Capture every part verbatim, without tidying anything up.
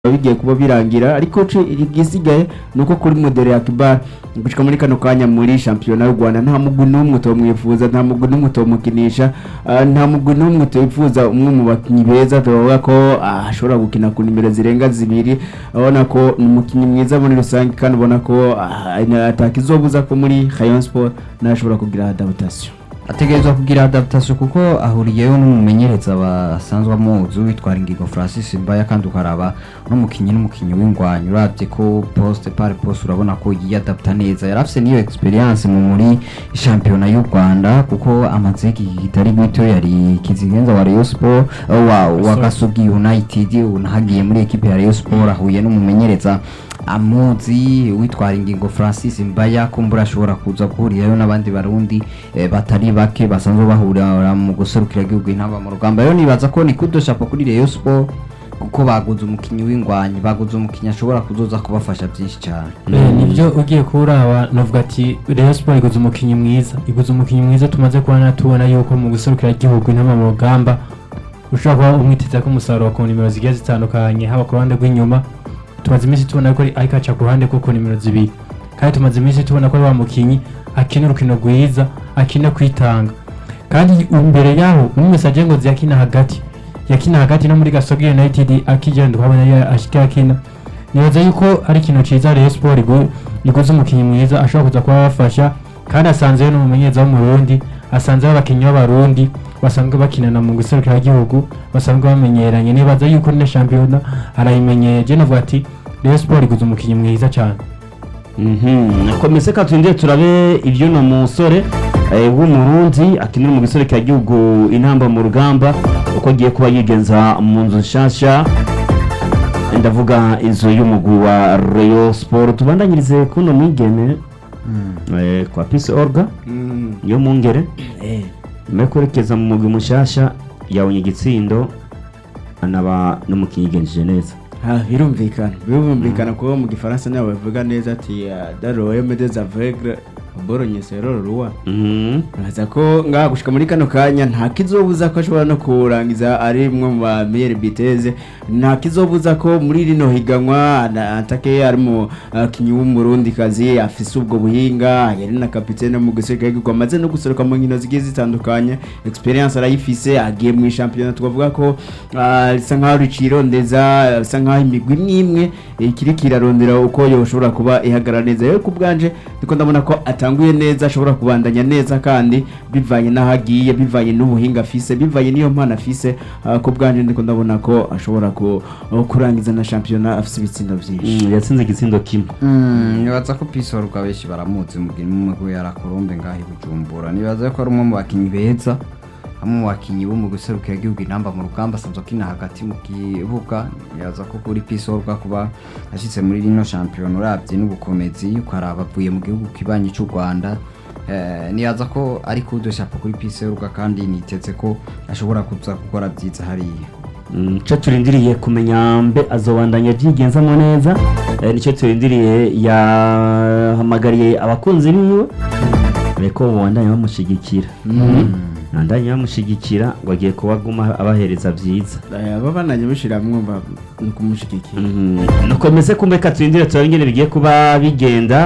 bigiye kuba birangira ariko igisigaye nuko kuri modere ya Kibar gushika muri kano kanya muri championnat y'u Rwanda nta mugwi n'umwe utomwifuza nta mugwi n'umwe utomukinisha nta mugwi n'umwe utoyifuza umwe mu bakinyi beza tuvuga ko ashobora gukina ku nimero zirenga zibiri abona ko umukinyi mwiza muri rusange kandi ubona ko atakizobuza ko muri Rayon Sport nashobora kugira adaptation ategerezwa kugira adaptation kuko ahuriyeyo n'umumenyereza basanzwe amuzi witwara ingingo Francis Mbaya kandi ukaraba n'umukinyi n'umukinyi w'ingwanyi uravye ko poste par poste urabona ko yiyadapta neza yarafise niyo experience mu muri championnat y'u Rwanda kuko amazeki kitari gito yari kizigenza wa Rayon Sport wa wa Gasogi United unahagiye muri equipe ya Rayon Sport ahuye n'umumenyereza amuzi witwara ingingo Francis Mbaya kumbura ashobora kuza kuhurirayo n'abandi barundi e, batari bake basanzwe bahurira mu guserukira igihugu intamba mu rugamba rero nibaza ko ni kudo chapo kuri Rayon Sport kuko baguze umukinyi w'ingwanyi baguze umukinyi ashobora kuzoza kubafasha byinshi cyane mm. Nivyo ugiye kuraba novuga ati Rayon Sport iguze umukinyi mwiza iguze umukinyi mwiza tumaze kubona tubona yuko mu guserukira igihugu intamba mu rugamba ushobora kuba umwiteza ko umusaruro ku nimero zigiye zitandukanye haba ku ruhande rw'inyuma tumaze iminsi tubona ko ariko aca ku ruhande kuko nimero zibiri kandi tumaze iminsi tubona ko wa mukinyi akina urukino rwiza akina kwitanga kandi imbere yaho umwesaje ngo yakina hagati yakina hagati no muri Gasogi United akigenda ukabona ashika akina nibaza yuko ari kintu ciza Rayon Sport iguze umukinyi mwiza ashobora kuza kuba bafasha kandi asanze no mumenyeza wo mu Burundi asanze abakinyi b'abarundi basanzwe bakinana mu guserukira igihugu basanzwe bamenyeranye nibaza yuko ne championnat arayimenyeye je navuga ati Rayon Sport iguze umukinyi mwiza cyane. Mhm komese katwinde turabe ivyo no musore w'umurundi akinira mu giserukira igihugu intamba mu rugamba uko agiye kuba yigenza mu nzu nshasha ndavuga inzu y'umugwi wa Rayon Sport tubandanyirize kuno mwigeme mm. eh kwa Peace Orga mm. yo mungere eh mekorekeza mu mugwi mushasha yawonye igitsindo anaba n'umukinyi genje neza ha birumvikana birumvikana ko mu gifaransa nawe bavuga neza ati daroye medez aveugle boronye seroro ruwa mhm aza ko ngaha gushika muri kano kanya nta kizobuza ko ashobora no kurangiza ari mwe mu ba meilleur biteze nta kizobuza ko muri rino higanwa atake ari mu kinyi w'umurundi kazi afise ubwo buhinga yari na capitaine mu giseke yigwa maze no guseruka mu nkino zigiye zitandukanye experience arayifise agiye mu championnat twavuga ko bisa nkaho ricirondeza bisa nkaho imigwi nimwe ikiri kirarondera uko yoshobora kuba ihagara neza rero kubwanje ndiko ndabona ko atanguye neza ashobora kubandanya neza kandi bivanye nahagiye bivanye n'ubuhinga afise bivanye niyo mpana afise ko bwanje ndiko ndabona ko ashobora ko kurangiza na championnat afise ibitsindo byinshi mm, yatsinze igitsindo kimwe mm, nibaza ko Peace Orga benshi baramuzi mu gihe yarakorombe ngahi Bujumbura nibaza ko ari umwe mu bakinyi beza hamwe mu bakinyi bo mu guserukira igihugu intamba mu rugamba sanzwe kina hagati mu kibuga yaza ko kuri Peace Orga kuba ashitse muri rino champion uravye n'ubukomezi ukaraba avuye mu gihugu kibanye cy'u Rwanda eh niyaza ko ari kudo chapo kuri Peace Orga kandi nitetse ko ashobora kuza gukora byiza hariya cyo turindiriye kumenya mbe azobandanya byigenzamo neza nicyo turindiriye yahamagariye abakunzi biwe reko bandanya bamushigikira nandanya bamushigikira ngo agiye kubaguma abahereza byiza aba bananye bishira mwumva no kumushigikira nukomeze kumbeka turindire turangene bigiye kuba bigenda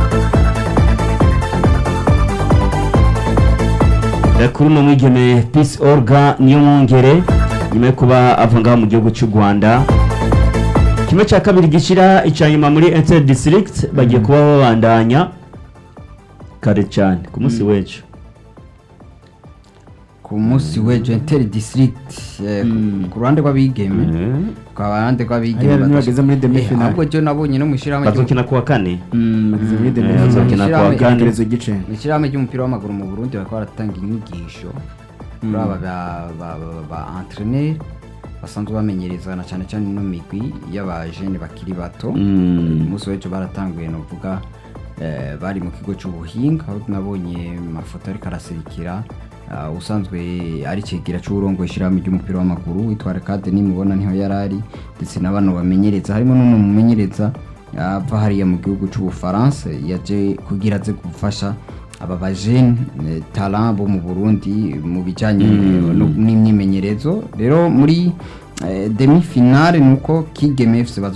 kuri no mwigeme Peace Orga niyo mwongere nyuma yo kuba avanga mu gihugu cy'u Rwanda kimwe cya kabiri gishira icanyuma muri Inter District bagiye kuba babandanya kare cyane ku munsi mm. wejo ku munsi wejo Inter District ku ruhande rw'abigeme kwa ruhande rw'abigeme bageze muri demi final ahubwo je nabonye no mushiramo bazokina kuwa kane bageze muri demi final bazokina kuwa kane rezo gice mushiramo ry'umupira w'amaguru mu Burundi bakaba baratanga inyigisho kuri aba ba ba entraîneur basanzwe bamenyereza na cyane cyane no migwi y'abajene bakiri bato umunsi wejo baratanguye no vuga bari mu kigo cy'ubuhinga aho nabonye amafoto ari karasirikira usanzwe ari kigira cy'urongo ishiramo ry'umupira w'amaguru witwara kade nimubona niho yarari ndetse nabano bamenyereza harimo n'umuntu mumenyereza ava hariya mu gihugu cy'Ubufaransa yaje kugira aze gufasha aba bajene talent bo mu Burundi mu bijanye n'imyimenyerezo rero muri demi finale nuko Kigeme F C